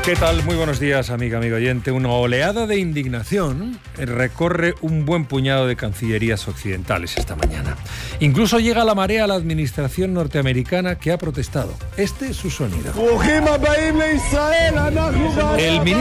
¿Qué tal? Muy buenos días, amigo oyente. Una oleada de indignación recorre un buen puñado de cancillerías occidentales esta mañana. Incluso llega la marea a la administración norteamericana, que ha protestado. Este es su sonido. El ministro